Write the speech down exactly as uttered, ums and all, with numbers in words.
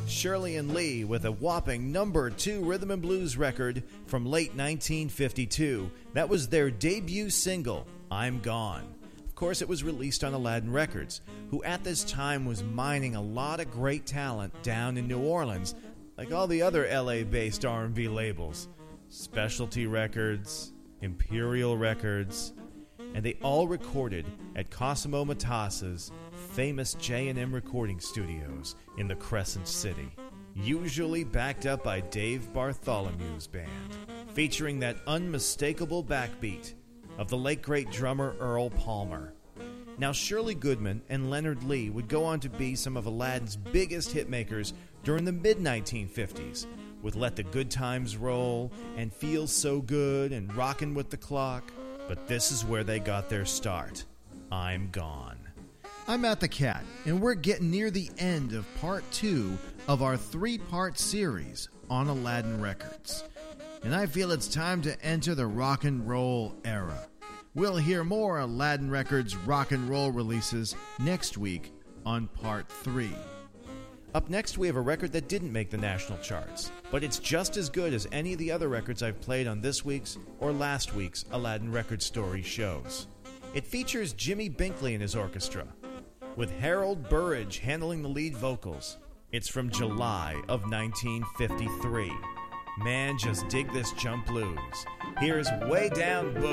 Shirley and Lee with a whopping number two rhythm and blues record from late nineteen fifty-two. That was their debut single, I'm Gone. Of course, it was released on Aladdin Records, who at this time was mining a lot of great talent down in New Orleans, like all the other L A-based R and B labels. Specialty Records, Imperial Records, and they all recorded at Cosimo Matassa's famous J and M recording studios in the Crescent City, usually backed up by Dave Bartholomew's band, featuring that unmistakable backbeat of the late great drummer Earl Palmer. Now, Shirley Goodman and Leonard Lee would go on to be some of Aladdin's biggest hitmakers during the mid nineteen fifties, with Let the Good Times Roll and Feel So Good and Rockin' with the Clock. But this is where they got their start. I'm Gone. I'm Matt the Cat, and we're getting near the end of part two of our three-part series on Aladdin Records. And I feel it's time to enter the rock and roll era. We'll hear more Aladdin Records rock and roll releases next week on part three. Up next, we have a record that didn't make the national charts, but it's just as good as any of the other records I've played on this week's or last week's Aladdin Record Story shows. It features Jimmy Binkley and his orchestra, with Harold Burridge handling the lead vocals. It's from July of nineteen fifty-three. Man, just dig this jump blues. Here's Way Down Boogie.